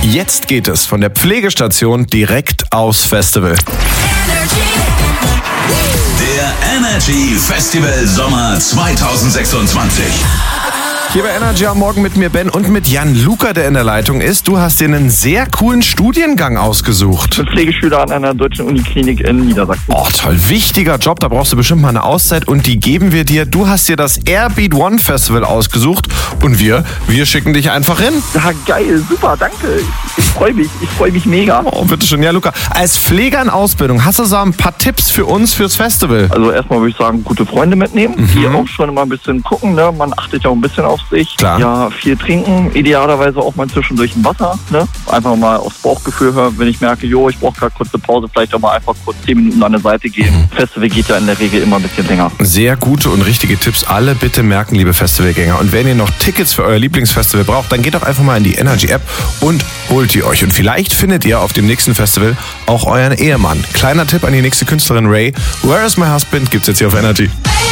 Jetzt geht es von Pflegestation direkt aufs Festival. Der Energy Festival Sommer 2026. Hier bei Energy am Morgen mit mir Ben und mit Jan Luca, der in der Leitung ist. Du hast dir einen sehr coolen Studiengang ausgesucht. Ich bin Pflegeschüler an einer deutschen Uniklinik in Niedersachsen. Oh, toll. Wichtiger Job. Da brauchst du bestimmt mal eine Auszeit und die geben wir dir. Du hast dir das Airbeat One Festival ausgesucht und wir schicken dich einfach hin. Ja, geil. Super, danke. Ich freue mich mega. Oh, bitteschön. Ja, Luca, als Pfleger in Ausbildung, hast du so ein paar Tipps für uns fürs Festival? Also erstmal würde ich sagen, gute Freunde mitnehmen, die auch schon immer ein bisschen gucken. Ne? Man achtet ja auch ein bisschen auf sich. Klar. Ja, viel trinken, idealerweise auch mal zwischendurch ein Wasser. Ne? Einfach mal aufs Bauchgefühl hören, wenn ich merke, ich brauche gerade kurze Pause, vielleicht auch mal einfach kurz 10 Minuten an der Seite gehen. Festival geht ja in der Regel immer ein bisschen länger. Sehr gute und richtige Tipps. Alle bitte merken, liebe Festivalgänger. Und wenn ihr noch Tickets für euer Lieblingsfestival braucht, dann geht doch einfach mal in die Energy-App und holt die euch. Und vielleicht findet ihr auf dem nächsten Festival auch euren Ehemann. Kleiner Tipp an die nächste Künstlerin Ray. Where is my husband? Gibt's jetzt hier auf Energy.